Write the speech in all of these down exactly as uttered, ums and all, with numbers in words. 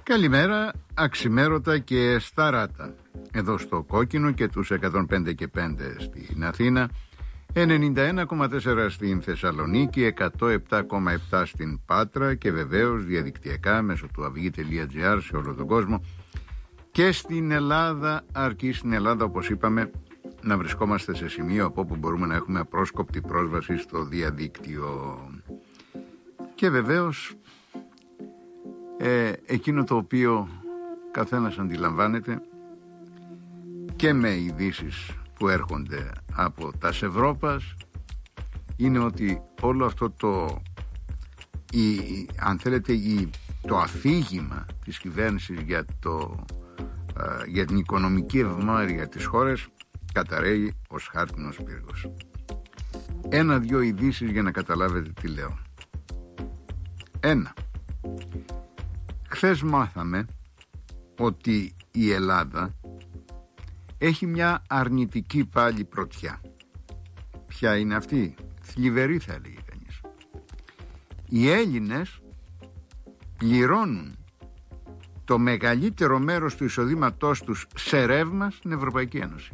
Καλημέρα, αξιμέρωτα και σταράτα. Εδώ στο Κόκκινο και τους εκατόν πέντε και πέντε στην Αθήνα, ενενήντα ένα κόμμα τέσσερα στην Θεσσαλονίκη, εκατόν επτά κόμμα επτά στην Πάτρα και βεβαίως διαδικτυακά μέσω του αυγή τελεία τζι άρ σε όλο τον κόσμο και στην Ελλάδα, αρκεί στην Ελλάδα όπως είπαμε να βρισκόμαστε σε σημείο από όπου μπορούμε να έχουμε απρόσκοπτη πρόσβαση στο διαδίκτυο. Και βεβαίως ε, εκείνο το οποίο καθένας αντιλαμβάνεται και με ειδήσεις που έρχονται από τα Ευρώπας είναι ότι όλο αυτό το η, αν θέλετε η, το αφήγημα της κυβέρνησης για, το, ε, για την οικονομική ευμάρεια της χώρας καταραίει ως χάρτινος πύργος. Ένα-δυο ειδήσεις για να καταλάβετε τι λέω. Ένα. Χθες μάθαμε ότι η Ελλάδα έχει μια αρνητική πάλι πρωτιά. Ποια είναι αυτή? Θλιβερή θα έλεγε κανείς. Οι Έλληνες πληρώνουν το μεγαλύτερο μέρος του εισοδήματός τους σε ρεύμα στην Ευρωπαϊκή Ένωση.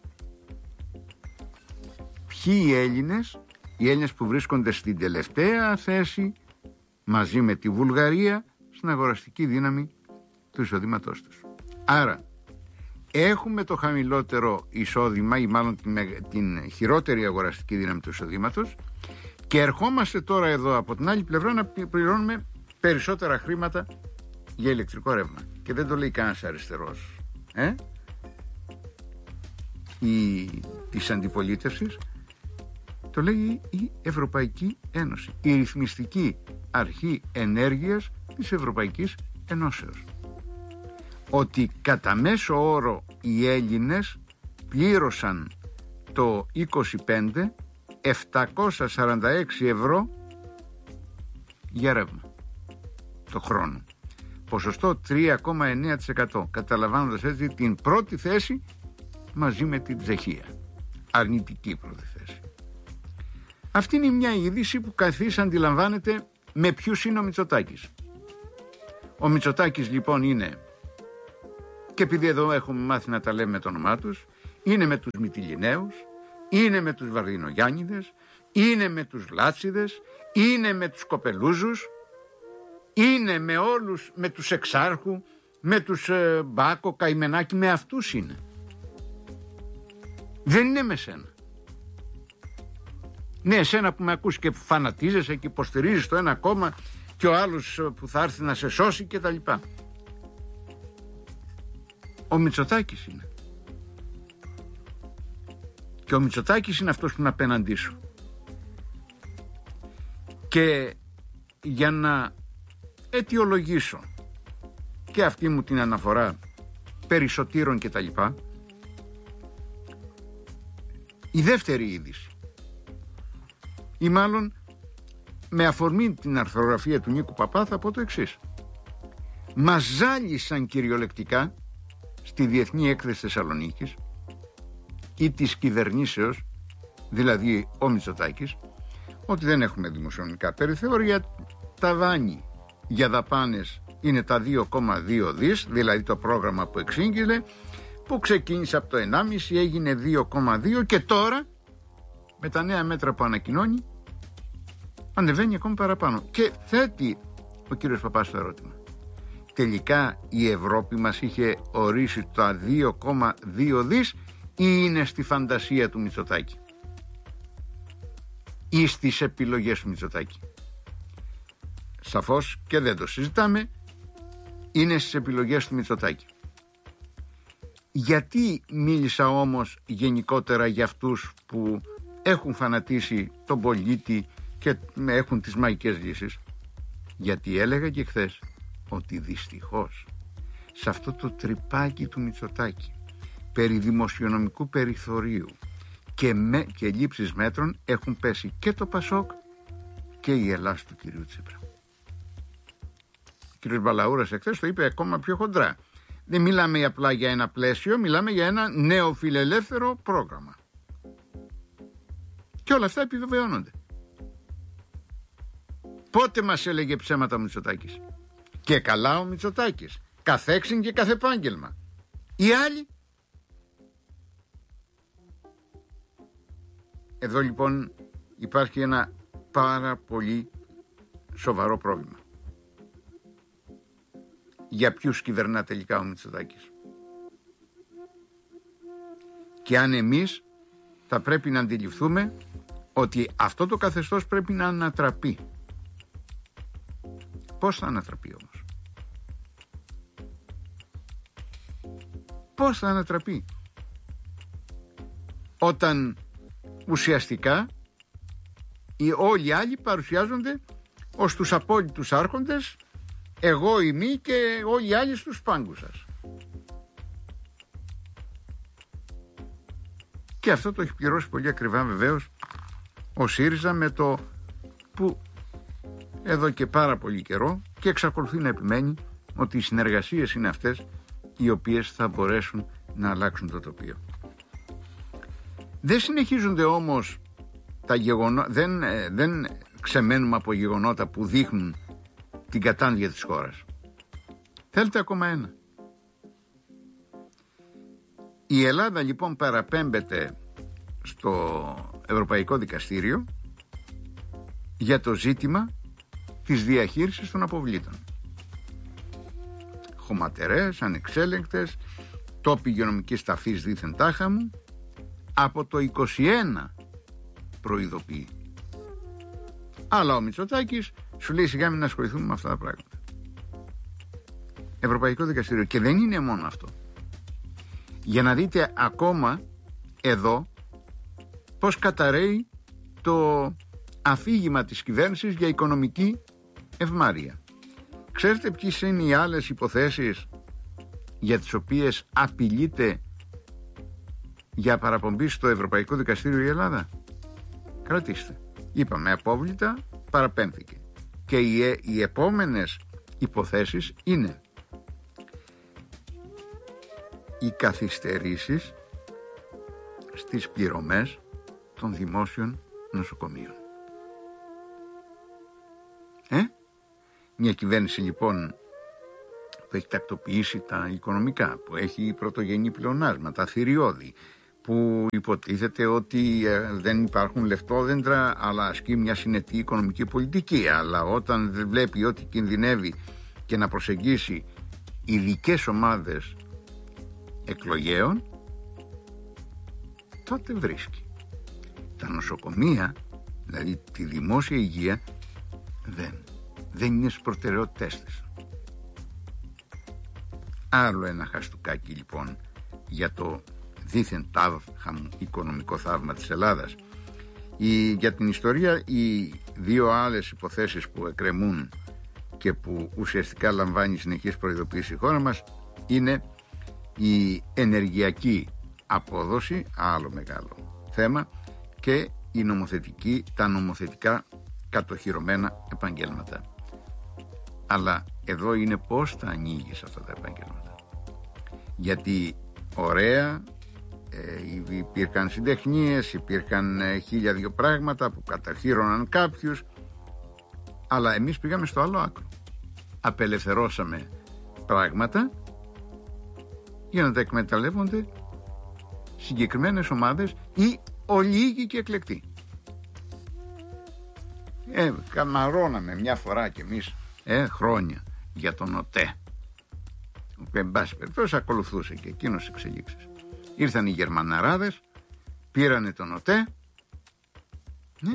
Ποιοι οι Έλληνες? Οι Έλληνες που βρίσκονται στην τελευταία θέση μαζί με τη Βουλγαρία στην αγοραστική δύναμη του εισοδήματός τους. Άρα έχουμε το χαμηλότερο εισόδημα ή μάλλον την, την χειρότερη αγοραστική δύναμη του εισοδήματος και ερχόμαστε τώρα εδώ από την άλλη πλευρά να πληρώνουμε περισσότερα χρήματα για ηλεκτρικό ρεύμα. Και δεν το λέει κανένας αριστερός ε? η, της αντιπολίτευσης, το λέει η Ευρωπαϊκή Ένωση, η ρυθμιστική αρχή ενέργειας της Ευρωπαϊκής Ενώσεως, ότι κατά μέσο όρο οι Έλληνες πλήρωσαν το είκοσι πέντε επτακόσια σαράντα έξι ευρώ για ρεύμα το χρόνο, ποσοστό τρία κόμμα εννέα τοις εκατό, καταλαμβάνοντας έτσι την πρώτη θέση μαζί με την Τσεχία, αρνητική πρώτη θέση. Αυτή είναι μια είδηση που καθής αντιλαμβάνεται με ποιους είναι ο Μητσοτάκης. Ο Μητσοτάκης λοιπόν είναι, και επειδή εδώ έχουμε μάθει να τα λέμε με το όνομά τους, είναι με τους Μυτιληναίους, είναι με τους Βαρδινογιάννηδες, είναι με τους Λάτσιδες, είναι με τους Κοπελούζους, είναι με όλους, με τους Εξάρχου, με τους ε, Μπάκο, Καημενάκη, με αυτούς είναι. Δεν είναι με σένα. Ναι, εσένα που με ακούς και φανατίζεσαι και υποστηρίζεις το ένα κόμμα και ο άλλος που θα έρθει να σε σώσει και τα λοιπά. Ο Μητσοτάκης είναι. Και ο Μητσοτάκης είναι αυτός που είναι απέναντί σου. Και για να αιτιολογήσω και αυτή μου την αναφορά περί σωτήρων και τα λοιπά, η δεύτερη είδηση, ή μάλλον με αφορμή την αρθρογραφία του Νίκου Παπά, θα πω το εξής. Μας ζάλισαν κυριολεκτικά στη Διεθνή Έκθεση Θεσσαλονίκης ή της κυβερνήσεως, δηλαδή ο Μητσοτάκης, ότι δεν έχουμε δημοσιονομικά περιθώρια, τα δάνει για δαπάνες είναι τα δύο κόμμα δύο δις, δηλαδή το πρόγραμμα που εξήγηλε, που ξεκίνησε από το ενάμιση, έγινε δύο κόμμα δύο και τώρα με τα νέα μέτρα που ανακοινώνει ανεβαίνει ακόμη παραπάνω. Και θέτει ο κύριος Παπάς το ερώτημα. Τελικά η Ευρώπη μας είχε ορίσει τα δύο κόμμα δύο δις ή είναι στη φαντασία του Μητσοτάκη ή στις επιλογές του Μητσοτάκη? Σαφώς και δεν το συζητάμε, είναι στις επιλογές του Μητσοτάκη. Γιατί μίλησα όμως γενικότερα για αυτούς που έχουν φανατίσει τον πολίτη και έχουν τις μαγικές λύσεις? Γιατί έλεγα και χθες ότι δυστυχώς σε αυτό το τρυπάκι του Μητσοτάκη περί δημοσιονομικού περιθωρίου και, με, και λήψης μέτρων έχουν πέσει και το Πασόκ και η Ελλάς του κυρίου Τσίπρα. Ο κύριος Μπαλαούρας εχθές το είπε ακόμα πιο χοντρά. Δεν μιλάμε απλά για ένα πλαίσιο, μιλάμε για ένα νεοφιλελεύθερο πρόγραμμα. Και όλα αυτά επιβεβαιώνονται. Πότε μας έλεγε ψέματα ο Μητσοτάκης? Και καλά ο Μητσοτάκης, καθέξιν και κάθε επάγγελμα. Οι άλλοι. Εδώ λοιπόν υπάρχει ένα πάρα πολύ σοβαρό πρόβλημα. Για ποιους κυβερνά τελικά ο Μητσοτάκης? Και αν εμείς θα πρέπει να αντιληφθούμε ότι αυτό το καθεστώς πρέπει να ανατραπεί. Πώς θα ανατραπεί όμως? Πώς θα ανατραπεί? Όταν ουσιαστικά οι όλοι οι άλλοι παρουσιάζονται ως τους απόλυτους άρχοντες, εγώ ημί και όλοι οι άλλοι στους πάγκους σας. Και αυτό το έχει πληρώσει πολύ ακριβά βεβαίως ο ΣΥΡΙΖΑ, με το που εδώ και πάρα πολύ καιρό και εξακολουθεί να επιμένει ότι οι συνεργασίες είναι αυτές οι οποίες θα μπορέσουν να αλλάξουν το τοπίο. Δεν συνεχίζονται όμως τα γεγονότα, δεν, δεν ξεμένουμε από γεγονότα που δείχνουν την κατάντια της χώρας. Θέλετε ακόμα ένα? Η Ελλάδα λοιπόν παραπέμπεται στο Ευρωπαϊκό Δικαστήριο για το ζήτημα της διαχείρισης των αποβλήτων. Χωματερές, ανεξέλεγκτες, τόποι υγειονομικής ταφής δήθεν τάχα μου, από το είκοσι ένα προειδοποιεί. Αλλά ο Μητσοτάκης σου λέει σιγά μην ασχοληθούμε με αυτά τα πράγματα. Ευρωπαϊκό Δικαστήριο. Και δεν είναι μόνο αυτό. Για να δείτε ακόμα εδώ πώς καταραίει το αφήγημα της κυβέρνησης για οικονομική ευμάρεια. Ξέρετε ποιες είναι οι άλλες υποθέσεις για τις οποίες απειλείται για παραπομπή στο Ευρωπαϊκό Δικαστήριο η Ελλάδα? Κρατήστε. Είπαμε απόβλητα, παραπέμφθηκε. Και οι, οι επόμενες υποθέσεις είναι οι καθυστερήσεις στις πληρωμές των δημόσιων νοσοκομείων. Ε? Μια κυβέρνηση λοιπόν που έχει τακτοποιήσει τα οικονομικά, που έχει πρωτογενή πλεονάσματα, θηριώδη, που υποτίθεται ότι ε, δεν υπάρχουν λεφτόδεντρα, αλλά ασκεί μια συνετή οικονομική πολιτική, αλλά όταν δεν βλέπει ότι κινδυνεύει και να προσεγγίσει ειδικές ομάδες εκλογέων, τότε βρίσκει. Τα νοσοκομεία, δηλαδή τη δημόσια υγεία, δεν, δεν είναι στις προτεραιότητές της. Άλλο ένα χαστούκάκι λοιπόν για το δίθεν τάβχαμ οικονομικό θαύμα της Ελλάδας. Η, για την ιστορία, οι δύο άλλες υποθέσεις που εκκρεμούν και που ουσιαστικά λαμβάνει συνεχής προειδοποίηση η χώρα μας είναι η ενεργειακή απόδοση, άλλο μεγάλο θέμα, και η νομοθετική, τα νομοθετικά κατοχυρωμένα επαγγέλματα. Αλλά εδώ είναι πώς θα ανοίγεις αυτά τα επαγγέλματα. Γιατί ωραία, ε, υπήρχαν συντεχνίες, υπήρχαν ε, χίλια δύο πράγματα που καταχύρωναν κάποιους, αλλά εμείς πήγαμε στο άλλο άκρο. Απελευθερώσαμε πράγματα για να τα εκμεταλλεύονται συγκεκριμένες ομάδες ή ολίγοι και εκλεκτοί. Ε, καμαρώναμε μια φορά κι εμείς ε, χρόνια για τον ΟΤΕ. Εν πάση περιπτώσει ακολουθούσε και εκείνος εξελίξεις. Ήρθαν οι Γερμαναράδες, πήρανε τον ΟΤΕ, ναι,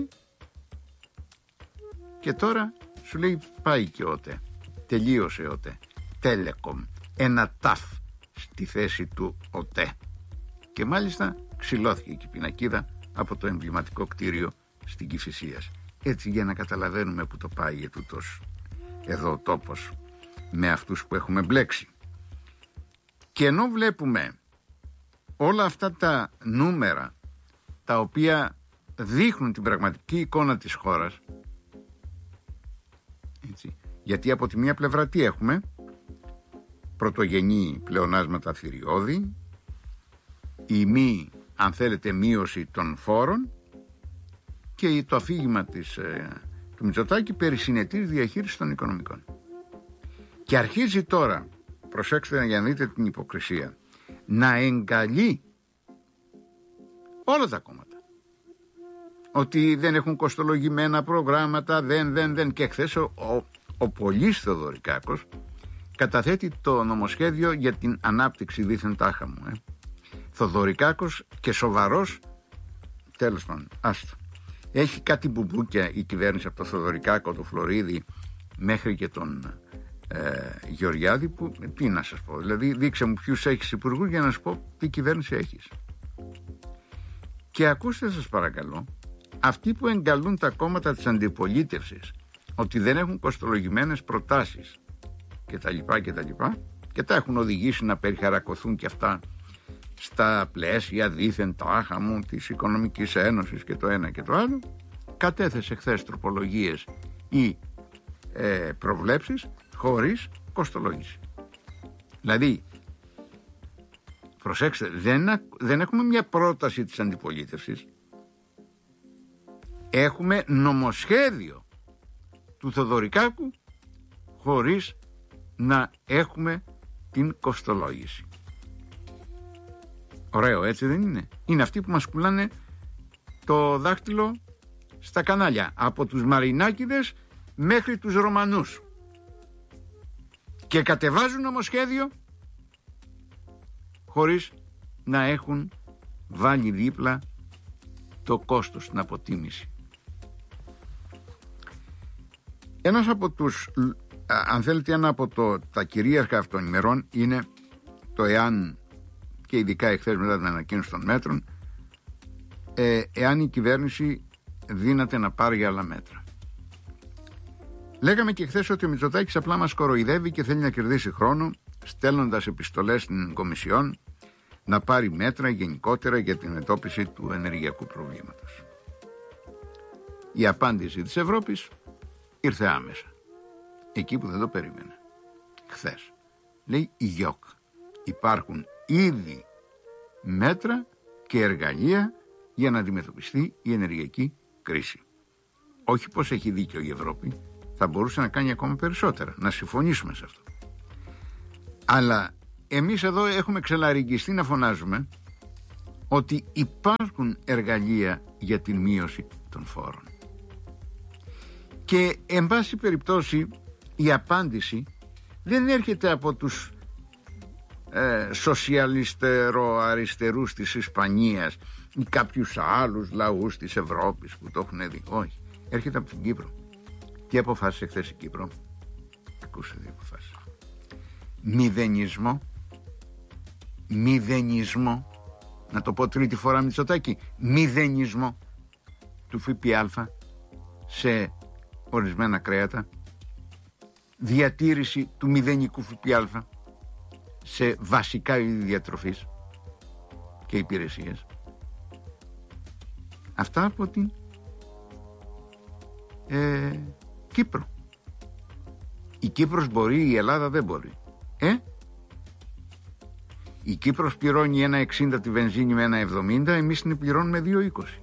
και τώρα σου λέει πάει και ο ΟΤΕ. Τελείωσε ο ΟΤΕ. Τέλεκομ. Ένα ταφ στη θέση του ΟΤΕ. Και μάλιστα ξυλώθηκε και η πινακίδα από το εμβληματικό κτίριο στην Κηφισίας. Έτσι, για να καταλαβαίνουμε που το πάει ετούτος εδώ ο τόπος με αυτούς που έχουμε μπλέξει. Και ενώ βλέπουμε όλα αυτά τα νούμερα τα οποία δείχνουν την πραγματική εικόνα της χώρας, έτσι, γιατί από τη μία πλευρά τι έχουμε? Πρωτογενή πλεονάσματα θηριώδη, η μη, αν θέλετε, μείωση των φόρων και το αφήγημα της, ε, του Μητσοτάκη περί συνετής διαχείρισης των οικονομικών. Και αρχίζει τώρα, προσέξτε για να δείτε την υποκρισία, να εγκαλεί όλα τα κόμματα ότι δεν έχουν κοστολογημένα προγράμματα, δεν, δεν, δεν. Και χθες ο, ο, ο Πολύς Θεοδωρικάκος καταθέτει το νομοσχέδιο για την ανάπτυξη δίθεν τάχα μου. Ε. Θεοδωρικάκος και σοβαρός, τέλος πάντων, άστο. Έχει κάτι μπουμπούκια η κυβέρνηση από το Θεοδωρικάκο, το Φλωρίδη, μέχρι και τον ε, Γεωργιάδη, που τι να σας πω, δηλαδή δείξε μου ποιους έχεις υπουργούς για να σου πω τι κυβέρνηση έχεις. Και ακούστε σας παρακαλώ, αυτοί που εγκαλούν τα κόμματα της αντιπολίτευσης ότι δεν έχουν κοστολογημένες προτάσεις και τα λοιπά και τα λοιπά και τα έχουν οδηγήσει να περιχαρακωθούν και αυτά στα πλαίσια δίθεν τάχα μου της Οικονομικής Ένωσης και το ένα και το άλλο, κατέθεσε χθες τροπολογίες ή ε, προβλέψεις χωρίς κοστολόγηση. Δηλαδή, προσέξτε, δεν, δεν έχουμε μια πρόταση της αντιπολίτευσης, έχουμε νομοσχέδιο του Θεοδωρικάκου χωρίς να έχουμε την κοστολόγηση. Ωραίο, έτσι δεν είναι? Είναι αυτοί που μας πουλάνε το δάχτυλο στα κανάλια, από τους Μαρινάκηδες μέχρι τους Ρωμανούς, και κατεβάζουν νομοσχέδιο χωρίς να έχουν βάλει δίπλα το κόστος, στην αποτίμηση. Ένας από τους, αν θέλετε, ένα από το, τα κυρίαρχα αυτών ημερών είναι το εάν, και ειδικά εχθές μετά την ανακοίνωση των μέτρων, ε, εάν η κυβέρνηση δύναται να πάρει άλλα μέτρα. Λέγαμε και χθες ότι ο Μητσοτάκης απλά μας κοροϊδεύει και θέλει να κερδίσει χρόνο, στέλνοντας επιστολές στην Κομισιόν να πάρει μέτρα γενικότερα για την εντόπιση του ενεργειακού προβλήματος. Η απάντηση της Ευρώπης ήρθε άμεσα, εκεί που δεν το περίμενε. Χθες λέει η ΓΙΟΚ, υπάρχουν ήδη μέτρα και εργαλεία για να αντιμετωπιστεί η ενεργειακή κρίση. Όχι πως έχει δίκιο η Ευρώπη, θα μπορούσε να κάνει ακόμα περισσότερα, να συμφωνήσουμε σε αυτό. Αλλά εμείς εδώ έχουμε ξελαριγγιστεί να φωνάζουμε ότι υπάρχουν εργαλεία για την μείωση των φόρων. Και εν πάση περιπτώσει η απάντηση δεν έρχεται από τους ε, σοσιαλιστερο-αριστερούς της Ισπανίας ή κάποιους άλλους λαούς της Ευρώπης που το έχουν δει. Όχι, έρχεται από την Κύπρο. Τι αποφάσισε χθες η Κύπρο? Ακούστε τι αποφάσισε. Μηδενισμό, μηδενισμό, να το πω τρίτη φορά Μητσοτάκη, μηδενισμό του ΦΠΑ σε ορισμένα κρέατα, διατήρηση του μηδενικού ΦΠΑ σε βασικά είδη διατροφής και υπηρεσίες. Αυτά από την ε, Κύπρο. Η Κύπρος μπορεί, η Ελλάδα δεν μπορεί. Ε? Η Κύπρος πληρώνει ένα εξήντα τη βενζίνη με ένα εβδομήντα, εμείς την πληρώνουμε δύο είκοσι.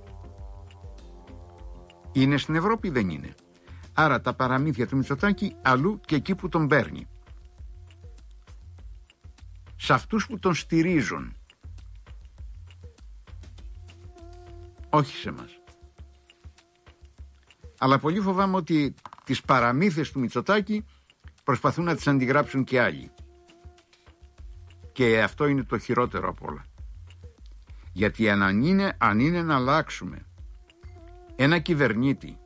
Είναι στην Ευρώπη ή δεν είναι? Άρα τα παραμύθια του Μητσοτάκη αλλού και εκεί που τον παίρνει. Σε αυτούς που τον στηρίζουν. Όχι σε μας. Αλλά πολύ φοβάμαι ότι τις παραμύθες του Μητσοτάκη προσπαθούν να τις αντιγράψουν και άλλοι. Και αυτό είναι το χειρότερο από όλα. Γιατί αν είναι, αν είναι να αλλάξουμε ένα κυβερνήτη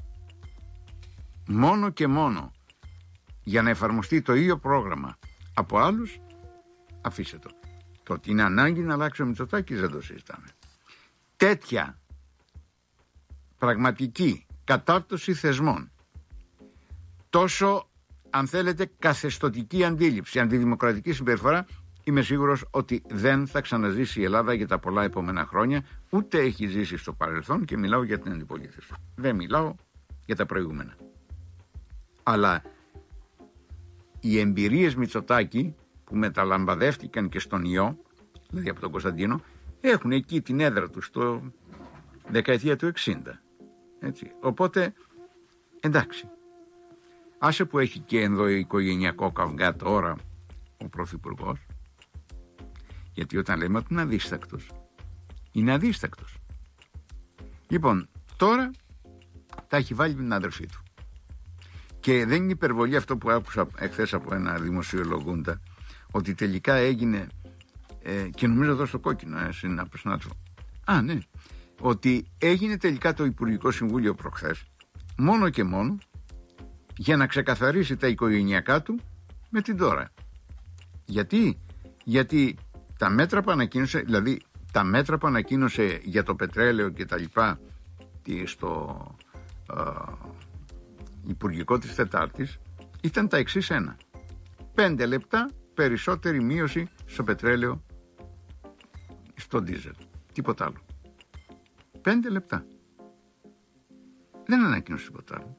μόνο και μόνο για να εφαρμοστεί το ίδιο πρόγραμμα από άλλους, αφήστε το. Το ότι είναι ανάγκη να αλλάξει ο Μητσοτάκης δεν το συζητάμε. Τέτοια πραγματική κατάπτωση θεσμών, τόσο αν θέλετε καθεστωτική αντίληψη, αντιδημοκρατική συμπεριφορά, είμαι σίγουρος ότι δεν θα ξαναζήσει η Ελλάδα για τα πολλά επόμενα χρόνια, ούτε έχει ζήσει στο παρελθόν, και μιλάω για την αντιπολίτευση. Δεν μιλάω για τα προηγούμενα. Αλλά οι εμπειρίες Μητσοτάκη που μεταλαμπαδεύτηκαν και στον ιό, δηλαδή από τον Κωνσταντίνο, έχουν εκεί την έδρα τους στο δεκαετία του εξήντα. Έτσι. Οπότε, εντάξει. Άσε που έχει και ενδοοικογενειακό καυγά τώρα ο Πρωθυπουργός, γιατί όταν λέμε ότι είναι αδίστακτος, είναι αδίστακτος. Λοιπόν, τώρα τα έχει βάλει με την αδερφή του. Και δεν είναι υπερβολή αυτό που άκουσα εχθές από ένα δημοσιολογούντα, ότι τελικά έγινε, ε, και νομίζω εδώ στο Κόκκινο, ε, συνάδελφο. Α, ναι. Ότι έγινε τελικά το Υπουργικό Συμβούλιο προχθές, μόνο και μόνο για να ξεκαθαρίσει τα οικογενειακά του με την Δώρα. Γιατί? Γιατί τα μέτρα που ανακοίνωσε, δηλαδή τα μέτρα που ανακοίνωσε για το πετρέλαιο και τα λοιπά στο ε, Υπουργικό της Τετάρτης ήταν τα εξής ένα. Πέντε λεπτά περισσότερη μείωση στο πετρέλαιο, στο ντίζελ. Τίποτα άλλο. Πέντε λεπτά. Δεν ανακοίνωσε τίποτα άλλο.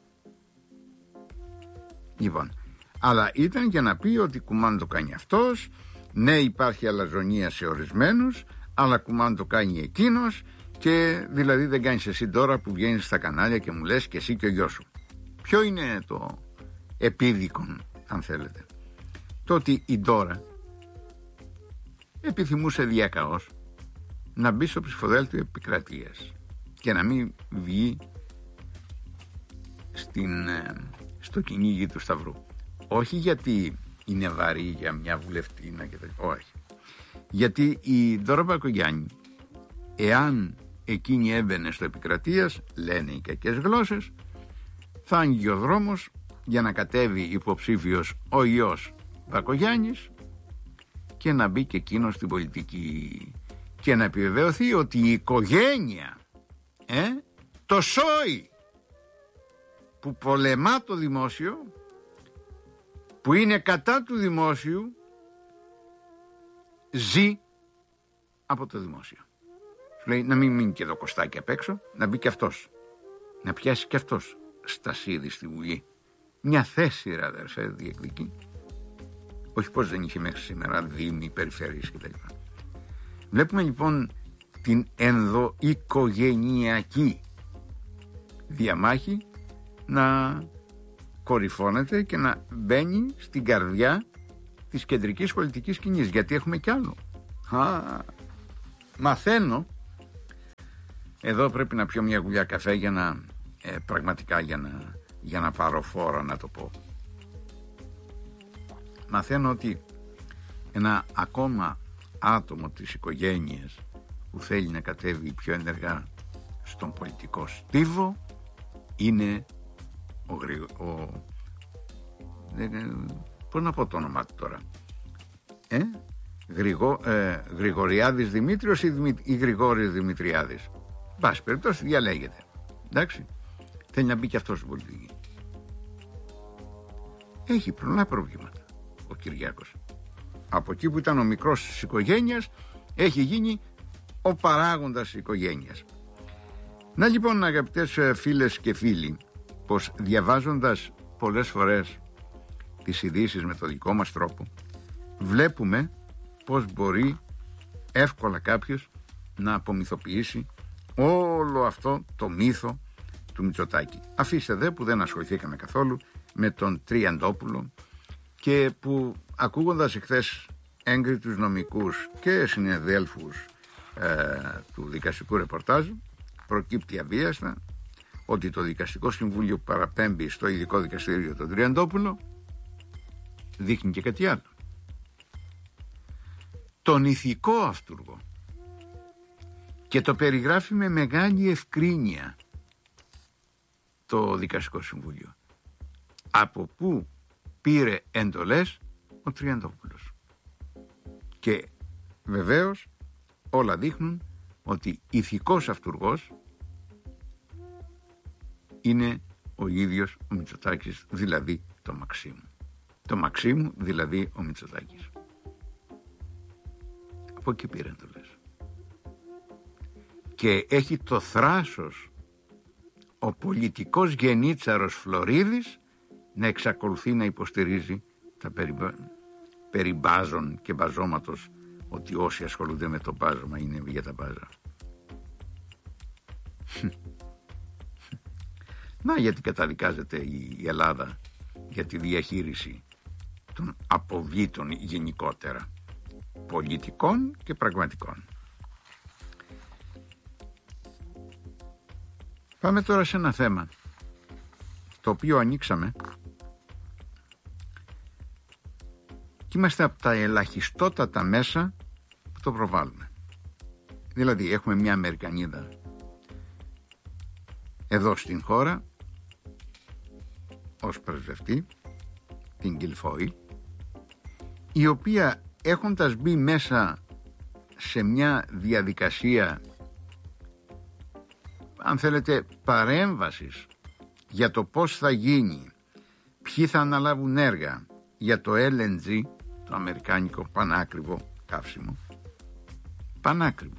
Λοιπόν, αλλά ήταν για να πει ότι κουμάν το κάνει αυτός, ναι υπάρχει αλαζονία σε ορισμένους, αλλά κουμάν το κάνει εκείνος, και δηλαδή δεν κάνεις εσύ τώρα που βγαίνεις στα κανάλια και μου λες και εσύ και ο γιος σου. Ποιο είναι το επίδικον, αν θέλετε? Το ότι η Ντόρα επιθυμούσε διακαώς να μπει στο ψηφοδέλτιο επικρατείας και να μην βγει στην, στο κυνήγι του Σταυρού. Όχι γιατί είναι βαρύ για μια βουλευτήνα και τέτοια. Όχι. Γιατί η Ντόρα Μπακογιάννη, εάν εκείνη έμπαινε στο επικρατείας, λένε οι κακές γλώσσες, θα άνοιγε ο δρόμος για να κατέβει υποψήφιος ο ιός Μπακογιάννης και να μπει και εκείνος στην πολιτική και να επιβεβαιωθεί ότι η οικογένεια, ε, το σόι που πολεμά το δημόσιο, που είναι κατά του δημόσιου, ζει από το δημόσιο. Σου λέει να μην μείνει και το κοστάκι απ' έξω, να μπει και αυτός, να πιάσει και αυτός στασίδι στη Βουλή. Μια θέση, ρε αδερφέ, διεκδικεί. Όχι πως δεν είχε μέχρι σήμερα δήμοι, περιφέρειες κτλ. Βλέπουμε λοιπόν την ενδοοικογενειακή διαμάχη να κορυφώνεται και να μπαίνει στην καρδιά της κεντρικής πολιτικής σκηνής, γιατί έχουμε κι άλλο. Α, μαθαίνω, εδώ πρέπει να πιω μια γουλιά καφέ για να ε, πραγματικά για να, για να πάρω φόρο, να το πω. Μαθαίνω ότι ένα ακόμα άτομο της οικογένειας που θέλει να κατέβει πιο ενεργά στον πολιτικό στίβο είναι ο, ο ε, πώς να πω το όνομά του τώρα, ε? Γρηγο, ε, Γρηγοριάδης Δημήτριος ή, Δημη, ή Γρηγόρης Δημητριάδης. Πάση περιπτώσει διαλέγεται. Εντάξει, θέλει να μπει και αυτός στην πολιτική. Έχει πολλά προβλήματα ο Κυριάκος. Από εκεί που ήταν ο μικρός της οικογένειας, έχει γίνει ο παράγοντας της οικογένειας. Να λοιπόν, αγαπητές φίλες και φίλοι, πως διαβάζοντας πολλές φορές τις ειδήσεις με το δικό μας τρόπο, βλέπουμε πως μπορεί εύκολα κάποιος να απομυθοποιήσει όλο αυτό το μύθο του Μητσοτάκη. Αφήστε δε που δεν ασχοληθήκαμε καθόλου με τον Τριαντόπουλο και που, ακούγοντας εχθές έγκριτους νομικούς και συνεδέλφους ε, του δικαστικού ρεπορτάζ, προκύπτει αβίαστα ότι το δικαστικό συμβούλιο που παραπέμπει στο ειδικό δικαστήριο τον Τριαντόπουλο δείχνει και κάτι άλλο. Τον ηθικό αυτούργο, και το περιγράφει με μεγάλη ευκρίνεια το δικαστικό συμβούλιο. Από πού πήρε εντολές ο Τριαντόπουλος? Και βεβαίως όλα δείχνουν ότι ηθικός αυτούργος είναι ο ίδιος ο Μητσοτάκης, δηλαδή το Μαξίμου. Το Μαξίμου, δηλαδή ο Μητσοτάκης. Από εκεί πήρε εντολές. Και έχει το θράσος ο πολιτικός γενίτσαρος Φλωρίδης να εξακολουθεί να υποστηρίζει τα περι, περί μπάζων και μπαζώματος, ότι όσοι ασχολούνται με το μπάζωμα είναι για τα μπάζα. Να, γιατί καταδικάζεται η Ελλάδα για τη διαχείριση των αποβλήτων γενικότερα, πολιτικών και πραγματικών. Πάμε τώρα σε ένα θέμα το οποίο ανοίξαμε και είμαστε από τα ελαχιστότατα μέσα που το προβάλλουμε. Δηλαδή έχουμε μια Αμερικανίδα εδώ στην χώρα ως πρεσβευτή, την Guilfoyle, η οποία έχοντας μπει μέσα σε μια διαδικασία, αν θέλετε, παρέμβασης για το πώς θα γίνει, ποιοι θα αναλάβουν έργα για το ελ εν τζι, το αμερικάνικο πανάκριβο καύσιμο, πανάκριβο.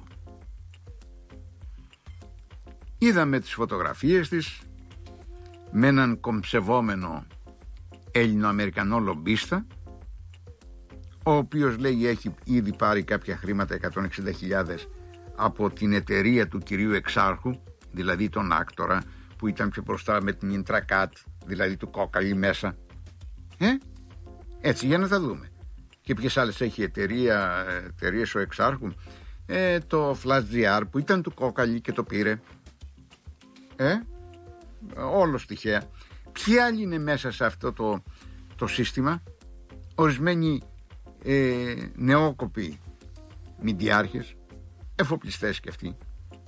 Είδαμε τις φωτογραφίες της με έναν κομψευόμενο Έλληνο-Αμερικανό λομπίστα, ο οποίος λέει έχει ήδη πάρει κάποια χρήματα, εκατόν εξήντα χιλιάδες, από την εταιρεία του κυρίου Εξάρχου, δηλαδή τον άκτορα που ήταν πιο μπροστά με την Intracat, δηλαδή του κόκαλη μέσα. Ε? Έτσι, για να τα δούμε. Και ποιες άλλες έχει εταιρεία, εταιρείες ο Εξάρχου? Ε, το Flash τζι αρ που ήταν του κόκαλη και το πήρε. Ε? Όλο τυχαία. Ποιοι άλλοι είναι μέσα σε αυτό το, το σύστημα? Ορισμένοι ε, νεόκοποι μηντιάρχες, εφοπλιστές και αυτοί.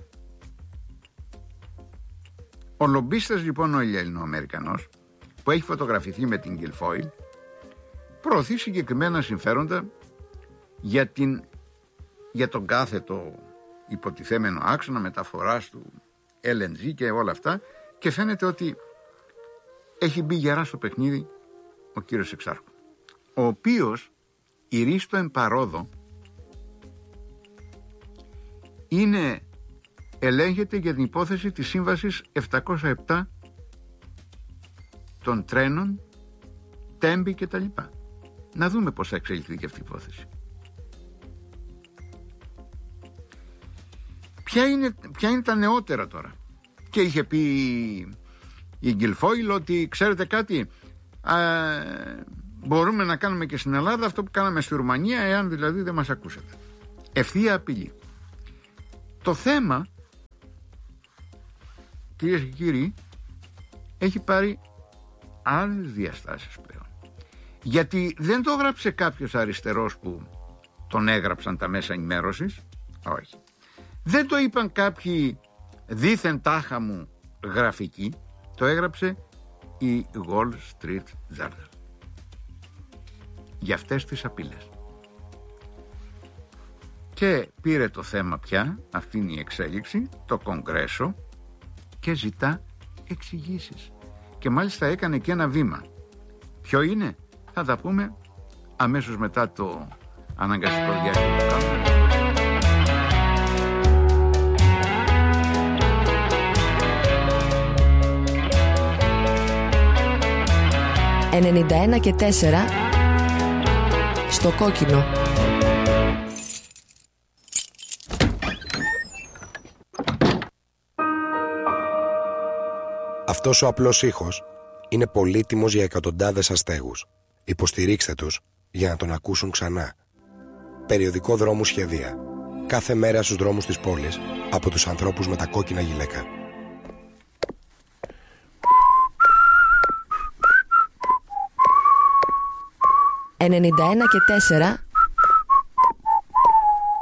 Ο λομπίστας λοιπόν ο Έλληνο-Αμερικανός που έχει φωτογραφηθεί με την Guilfoyle προωθεί συγκεκριμένα συμφέροντα για, την, για τον κάθετο υποτιθέμενο άξονα μεταφοράς του ελ εν τζι και όλα αυτά, και φαίνεται ότι έχει μπει γερά στο παιχνίδι ο κύριος Εξάρχου, ο οποίος ηρίστο εμπαρόδο είναι, ελέγχεται για την υπόθεση της σύμβασης επτακόσια επτά των τρένων Τέμπη και τα λοιπά. Να δούμε πώς θα εξελιχθεί και αυτή η υπόθεση. Ποια είναι, ποια είναι τα νεότερα τώρα? Και είχε πει η Guilfoyle ότι ξέρετε κάτι, α, μπορούμε να κάνουμε και στην Ελλάδα αυτό που κάναμε στη Ρουμανία, εάν δηλαδή δεν μας ακούσετε. Ευθεία απειλή. Το θέμα, κυρίες και κύριοι, έχει πάρει άλλες διαστάσεις πλέον. Γιατί δεν το έγραψε κάποιος αριστερός που τον έγραψαν τα μέσα ενημέρωσης. Όχι. Δεν το είπαν κάποιοι δήθεν τάχα μου γραφικοί. Το έγραψε η Wall Street Journal για αυτές τις απειλές. Και πήρε το θέμα πια, αυτή είναι η εξέλιξη, το Κογκρέσο, και ζητά εξηγήσεις. Και μάλιστα έκανε και ένα βήμα. Ποιο είναι? Θα τα πούμε αμέσως μετά το αναγκαστικό διάστημα που κάνουμε. ενενήντα ένα και τέσσερα στο κόκκινο. Αυτός ο απλός ήχος είναι πολύτιμος για εκατοντάδες αστέγους. Υποστηρίξτε τους για να τον ακούσουν ξανά. Περιοδικό Δρόμου Σχεδία. Κάθε μέρα στους δρόμους της πόλης από τους ανθρώπους με τα κόκκινα γυλαίκα. ενενήντα ένα και τέσσερα